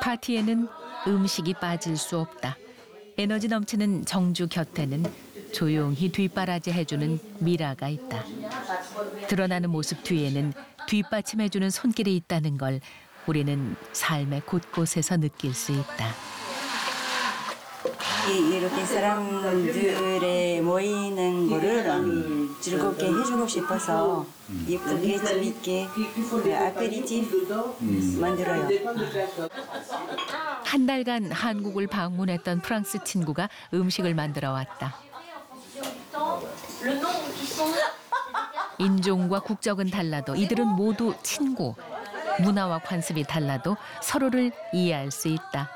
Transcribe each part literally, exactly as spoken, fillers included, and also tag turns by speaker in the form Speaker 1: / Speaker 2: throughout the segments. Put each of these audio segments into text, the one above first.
Speaker 1: 파티에는 음식이 빠질 수 없다. 에너지 넘치는 정주 곁에는 조용히 뒷바라지 해주는 미라가 있다. 드러나는 모습 뒤에는 뒷받침해주는 손길이 있다는 걸 우리는 삶의 곳곳에서 느낄 수 있다.
Speaker 2: 이렇게 사람들의 모이는 거를 즐겁게 해주고 싶어서 예쁘게 재밌게 아페리티브 만들어요.
Speaker 1: 한 달간 한국을 방문했던 프랑스 친구가 음식을 만들어 왔다. 인종과 국적은 달라도 이들은 모두 친구. 문화와 관습이 달라도 서로를 이해할 수 있다.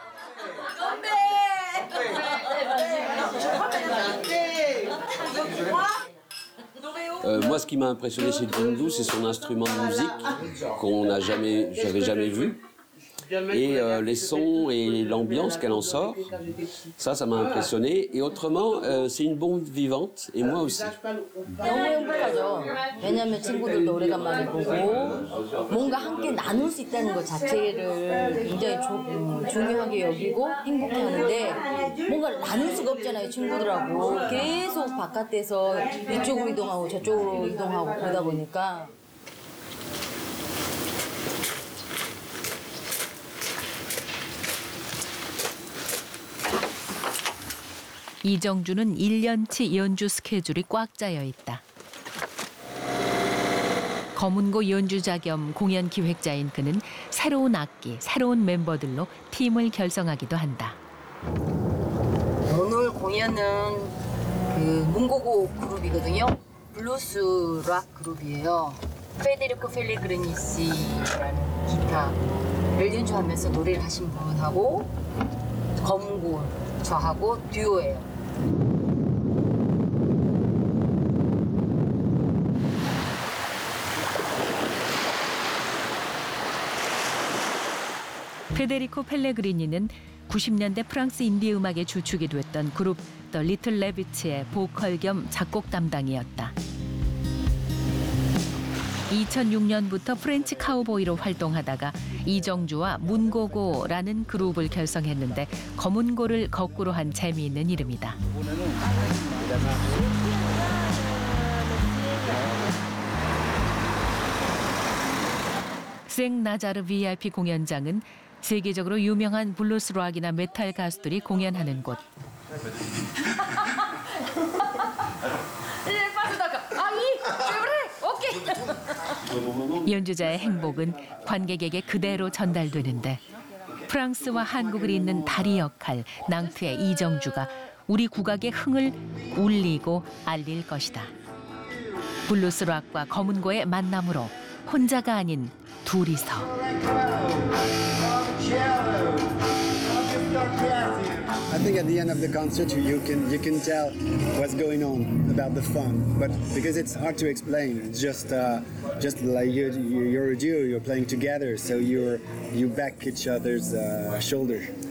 Speaker 3: Euh, moi, ce qui m'a impressionné chez Jindu, c'est son instrument de musique qu'on n'a jamais, j'avais jamais vu. Et euh, les sons et l'ambiance qu'elle en sort, ça, ça m'a impressionné. Et autrement, euh, c'est une bombe vivante, et moi aussi.
Speaker 4: 너무 행복하죠. 왜냐하면 친구들도 오래간만에 보고 뭔가 함께 나눌 수 있다는 것 자체를 굉장히 조, 음, 중요하게 여기고 행복해하는데 뭔가 나눌 수가 없잖아요. 친구들하고 계속 바깥에서 이쪽으로 이동하고 저쪽으로 이동하고 그러다 보니까
Speaker 1: 이정주는 일 년치 연주 스케줄이 꽉 짜여 있다. 검은고 연주자 겸 공연 기획자인 그는 새로운 악기, 새로운 멤버들로 팀을 결성하기도 한다.
Speaker 4: 오늘 공연은 그 문고고 그룹이거든요. 블루스 락 그룹이에요. 페데리코 펠레그리니시라는 기타를 연주하면서 노래를 하신 분하고 검은고 저하고 듀오예요.
Speaker 1: 페데리코 펠레그리니는 구십 년대 프랑스 인디 음악의 주축이 됐던 그룹 더 리틀 레비츠의 보컬 겸 작곡 담당이었다. 이천육 년부터 프렌치 카우보이로 활동하다가 이정주와 문고고라는 그룹을 결성했는데 검은고를 거꾸로 한 재미있는 이름이다. 생 나자르 브이아이피 공연장은 세계적으로 유명한 블루스 락이나 메탈 가수들이 공연하는 곳. 연주자의 행복은 관객에게 그대로 전달되는데 프랑스와 한국을 잇는 다리 역할 낭트의 이정주가 우리 국악의 흥을 울리고 알릴 것이다. 블루스 락과 검은고의 만남으로 혼자가 아닌 둘이서.
Speaker 5: I think at the end of the concert you can you can tell what's going on about the fun, but because it's hard to explain, it's just uh, just like you're, you're a duo, you're playing together, so you're you back each other's uh, shoulder.